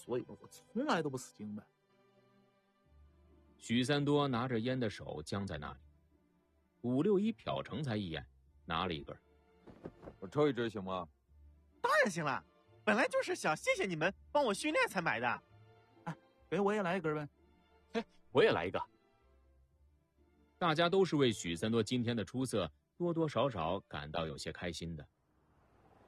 所以我从来都不死精呗。 许三多拿着烟的手僵在那里，561瞟成才一眼，拿了一根。 我抽一支行吗？ 当然行了，本来就是想谢谢你们帮我训练才买的。 给我也来一根呗。 嘿，我也来一个。 大家都是为许三多今天的出色多多少少感到有些开心的。